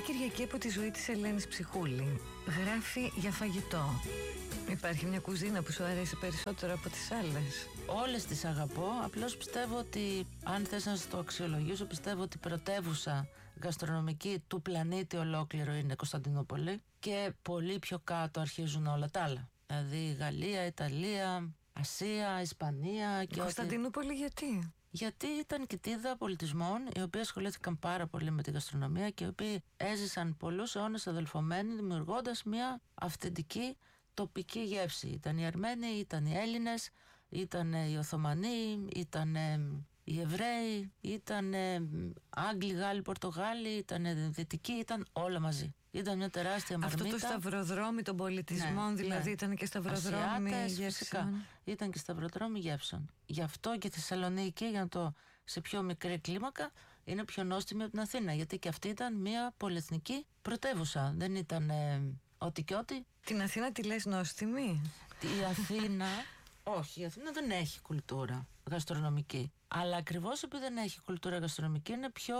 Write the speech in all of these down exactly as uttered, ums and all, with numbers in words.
Κυριακή από τη ζωή της Ελένης Ψυχούλη. Γράφει για φαγητό. Υπάρχει μια κουζίνα που σου αρέσει περισσότερο από τις άλλες? Όλες τις αγαπώ, απλώς πιστεύω ότι, αν θες να το αξιολογήσω, πιστεύω ότι η πρωτεύουσα γαστρονομική του πλανήτη ολόκληρο είναι Κωνσταντινούπολη και πολύ πιο κάτω αρχίζουν όλα τα άλλα. Δηλαδή Γαλλία, Ιταλία, Ασία, Ισπανία και Κωνσταντινούπολη ό,τι... γιατί? Γιατί ήταν κοιτίδα πολιτισμών οι οποίοι ασχολήθηκαν πάρα πολύ με τη γαστρονομία και οι οποίοι έζησαν πολλούς αιώνες αδελφωμένοι, δημιουργώντας μια αυθεντική τοπική γεύση. Ήταν οι Αρμένοι, ήταν οι Έλληνες, ήταν οι Οθωμανοί, ήταν οι Εβραίοι, ήταν Άγγλοι, Γάλλοι, Πορτογάλοι, ήταν Δυτικοί, ήταν όλα μαζί. Ήταν μια τεράστια μαρμίτα. Αυτό το σταυροδρόμι των πολιτισμών, ναι, δηλαδή, ναι. Ήταν και σταυροδρόμι γεύσεων. Ήταν και σταυροδρόμι γεύσεων. Γι' αυτό και η Θεσσαλονίκη, για να το σε πιο μικρή κλίμακα, είναι πιο νόστιμη από την Αθήνα. Γιατί και αυτή ήταν μια πολυεθνική πρωτεύουσα. Δεν ήταν ε, ό,τι και ό,τι. Την Αθήνα τη λες νόστιμη? Η Αθήνα, όχι, η Αθήνα δεν έχει κουλτούρα γαστρονομική. Αλλά ακριβώς επειδή δεν έχει κουλτούρα γαστρονομική, είναι πιο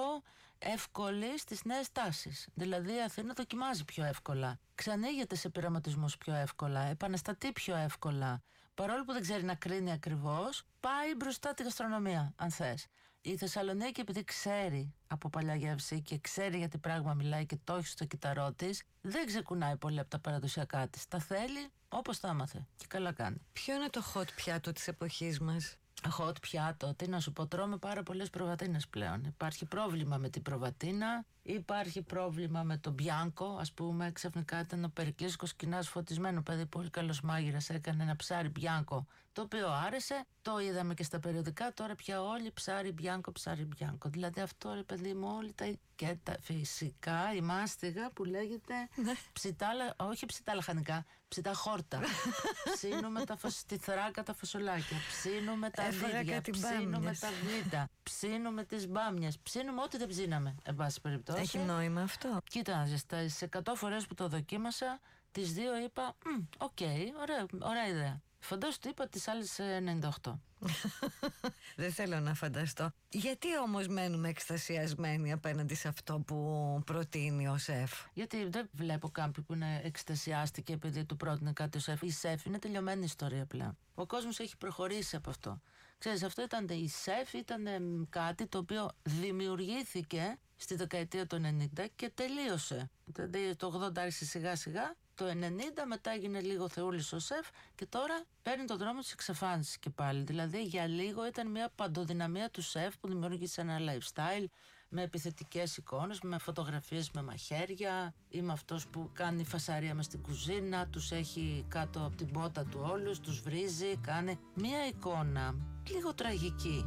εύκολη στις νέες τάσεις. Δηλαδή η Αθήνα δοκιμάζει πιο εύκολα, ξανοίγεται σε πειραματισμούς πιο εύκολα, επαναστατεί πιο εύκολα. Παρόλο που δεν ξέρει να κρίνει ακριβώς, πάει μπροστά τη γαστρονομία, αν θες. Η Θεσσαλονίκη, επειδή ξέρει από παλιά γεύση και ξέρει για τι πράγμα μιλάει και το έχει στο κυταρό της, δεν ξεκουνάει πολύ από τα παραδοσιακά της. Τα θέλει όπως τα άμαθε και καλά κάνει. Ποιο είναι το hot πιάτο της εποχής μας? Hot πιάτο, τι να σου πω, τρώμε πάρα πολλές προβατίνες πλέον. Υπάρχει πρόβλημα με την προβατίνα, υπάρχει πρόβλημα με το μπιάνκο. Ας πούμε, ξαφνικά ήταν ο Περικλής Κοσκινάς, φωτισμένο παιδί, πολύ καλός μάγειρας, έκανε ένα ψάρι μπιάνκο, το οποίο άρεσε. Το είδαμε και στα περιοδικά. Τώρα πια όλοι ψάρι μπιάνκο, ψάρι μπιάνκο. Δηλαδή αυτό, ρε παιδί μου, όλοι τα. Και τα φυσικά η μάστιγα που λέγεται ψητά, όχι ψητά λαχανικά, ψητά χόρτα. Ψήνουμε τα φασ... τη θράκα τα φασολάκια, ψήνουμε τα αλίδια, ψήνουμε τα βίτα, ψήνουμε τις μπάμιες, ψήνουμε ό,τι δεν ψήναμε, εν πάση περιπτώσει. Έχει νόημα αυτό? Κοίτα, στις εκατό φορές που το δοκίμασα, τις δύο είπα, οκ, okay, ωραία, ωραία ιδέα. Φαντάσου του είπα τις άλλες ενενήντα οκτώ. Δεν θέλω να φανταστώ. Γιατί όμως μένουμε εκστασιασμένοι απέναντι σε αυτό που προτείνει ο σεφ? Γιατί δεν βλέπω κάποιον που είναι εκστασιάστηκε επειδή του πρότεινε κάτι ο σεφ. Η σεφ είναι τελειωμένη ιστορία πλέον. Ο κόσμος έχει προχωρήσει από αυτό. Ξέρεις, αυτό ήταν η σεφ, ήταν κάτι το οποίο δημιουργήθηκε στη δεκαετία του ενενήντα και τελείωσε. Το ογδόντα άρχισε σιγά σιγά. Το ενενήντα μετά έγινε λίγο θεούλης ο σεφ και τώρα παίρνει τον δρόμο της εξαφάνισης και πάλι. Δηλαδή για λίγο ήταν μια παντοδυναμία του σεφ που δημιούργησε ένα lifestyle με επιθετικές εικόνες, με φωτογραφίες με μαχαίρια. Είμαι αυτός που κάνει φασαρία μες στην κουζίνα, τους έχει κάτω από την πότα του όλους, τους βρίζει, κάνει μια εικόνα λίγο τραγική.